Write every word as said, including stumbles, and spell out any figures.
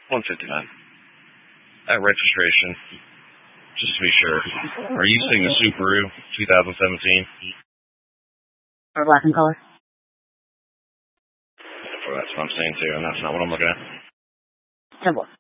one fifty-nine. At registration. Just to be sure. Are you seeing a Subaru twenty seventeen? Or black in color? Well, that's what I'm saying too, and that's not what I'm looking at. Simple.